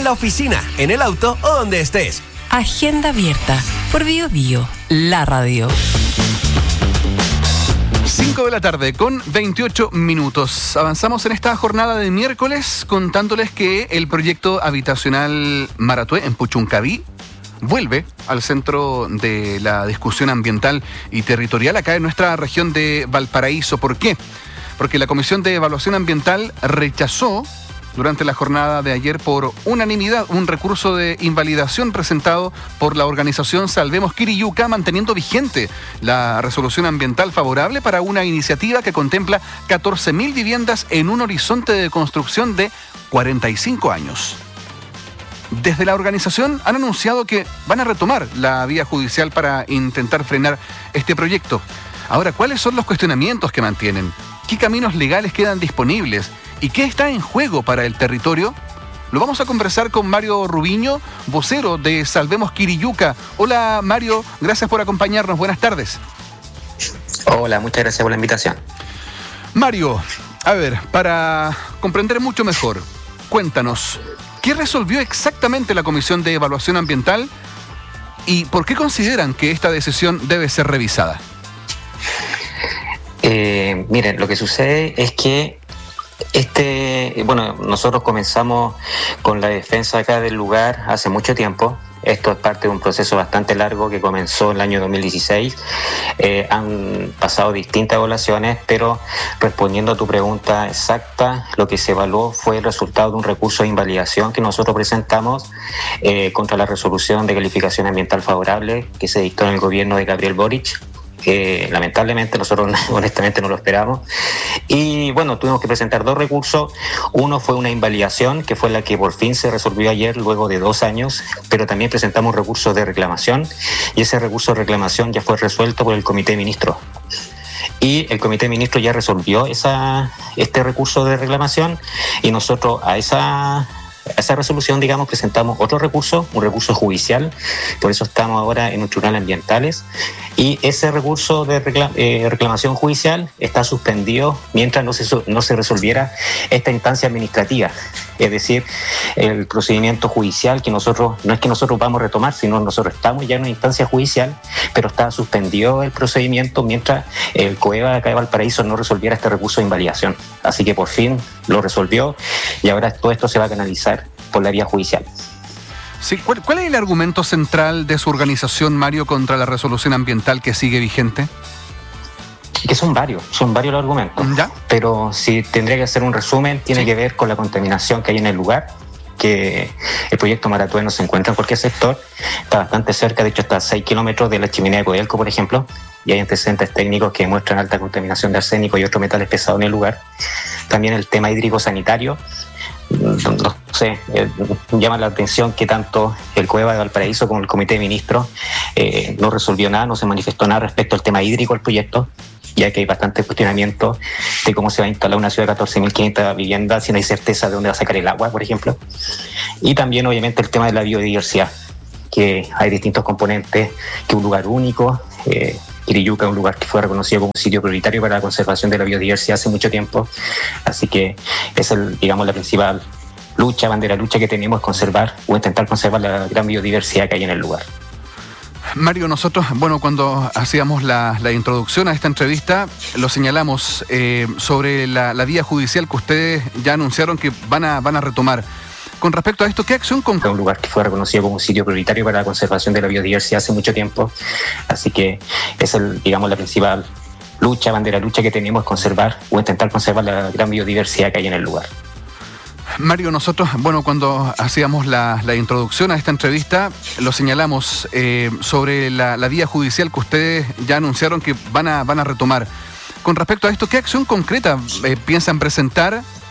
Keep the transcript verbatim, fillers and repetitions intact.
la oficina, en el auto o donde estés. Agenda abierta por Bio Bio, la radio. cinco de la tarde con veintiocho minutos. Avanzamos en esta jornada de miércoles contándoles que el proyecto habitacional Maratué en Puchuncaví vuelve al centro de la discusión ambiental y territorial acá en nuestra región de Valparaíso. ¿Por qué? Porque la Comisión de Evaluación Ambiental rechazó durante la jornada de ayer por unanimidad un recurso de invalidación presentado por la organización Salvemos Quiriyuca, manteniendo vigente la resolución ambiental favorable para una iniciativa que contempla catorce mil viviendas en un horizonte de construcción de cuarenta y cinco años. Desde la organización han anunciado que van a retomar la vía judicial para intentar frenar este proyecto. Ahora, ¿cuáles son los cuestionamientos que mantienen? ¿Qué caminos legales quedan disponibles? ¿Y qué está en juego para el territorio? Lo vamos a conversar con Mario Rubiño, vocero de Salvemos Quiriyuca. Hola Mario, gracias por acompañarnos. Buenas tardes. Hola, muchas gracias por la invitación. Mario, a ver, para comprender mucho mejor, cuéntanos, ¿qué resolvió exactamente la Comisión de Evaluación Ambiental y por qué consideran que esta decisión debe ser revisada? Eh, miren, lo que sucede es que este, bueno, nosotros comenzamos con la defensa acá del lugar hace mucho tiempo. Esto es parte de un proceso bastante largo que comenzó en el año dos mil dieciséis. Eh, han pasado distintas evaluaciones, pero respondiendo a tu pregunta exacta, lo que se evaluó fue el resultado de un recurso de invalidación que nosotros presentamos eh, contra la resolución de calificación ambiental favorable que se dictó en el gobierno de Gabriel Boric. Que lamentablemente nosotros honestamente no lo esperamos. Y bueno, tuvimos que presentar dos recursos. Uno fue una invalidación, que fue la que por fin se resolvió ayer luego de dos años, pero también presentamos un recurso de reclamación, y ese recurso de reclamación ya fue resuelto por el Comité de Ministros. Y el Comité de Ministros ya resolvió esa, este recurso de reclamación, y nosotros a esa... A esa resolución, digamos, presentamos otro recurso, un recurso judicial, por eso estamos ahora en los tribunales ambientales, y ese recurso de reclam- eh, reclamación judicial está suspendido mientras no se, no se resolviera esta instancia administrativa, es decir, el procedimiento judicial que nosotros, no es que nosotros vamos a retomar, sino nosotros estamos ya en una instancia judicial, pero está suspendido el procedimiento mientras el COEVA acá de Valparaíso no resolviera este recurso de invalidación. Así que por fin lo resolvió y ahora todo esto se va a canalizar por la vía judicial. Sí, ¿cuál, ¿Cuál es el argumento central de su organización, Mario, contra la resolución ambiental que sigue vigente? Que son varios, son varios los argumentos. ¿Ya? Pero si tendría que hacer un resumen, tiene sí. que ver con la contaminación que hay en el lugar, que el proyecto Maratué no se encuentra en cualquier sector, está bastante cerca, de hecho está a seis kilómetros de la chimenea de Codelco, por ejemplo, y hay antecedentes técnicos que muestran alta contaminación de arsénico y otros metales pesados en el lugar. También el tema hídrico sanitario. No, no sé, eh, llama la atención que tanto el COEVA de Valparaíso como el Comité de Ministros eh, no resolvió nada, no se manifestó nada respecto al tema hídrico del proyecto, ya que hay bastante cuestionamiento de cómo se va a instalar una ciudad de catorce mil quinientas viviendas si no hay certeza de dónde va a sacar el agua, por ejemplo. Y también, obviamente, el tema de la biodiversidad, que hay distintos componentes, que un lugar único. Eh, Quiriyuca es un lugar que fue reconocido como un sitio prioritario para la conservación de la biodiversidad hace mucho tiempo, así que es el, digamos, la principal lucha, bandera lucha que tenemos, es conservar o intentar conservar la gran biodiversidad que hay en el lugar. Mario, nosotros, bueno, cuando hacíamos la, la introducción a esta entrevista, lo señalamos eh, sobre la, la vía judicial que ustedes ya anunciaron que van a, van a retomar. Con respecto a esto, ¿qué acción concreta? Un lugar que fue reconocido como un sitio prioritario para la conservación de la biodiversidad hace mucho tiempo, así que es el, digamos, la principal lucha, bandera lucha que tenemos, es conservar o intentar conservar la gran biodiversidad que hay en el lugar. Mario, nosotros, bueno, cuando hacíamos la, la introducción a esta entrevista, lo señalamos eh, sobre la, la vía judicial que ustedes ya anunciaron que van a, van a retomar. Con respecto a esto, ¿qué acción concreta eh, piensan presentar